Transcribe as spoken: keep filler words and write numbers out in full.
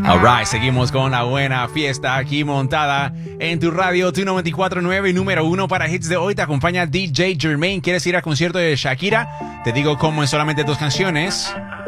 Alright, seguimos con la buena fiesta aquí montada en tu radio, tu noventa y cuatro punto nueve, número uno para hits de hoy. Te acompaña D J Jermaine. ¿Quieres ir al concierto de Shakira? Te digo cómo en solamente dos canciones.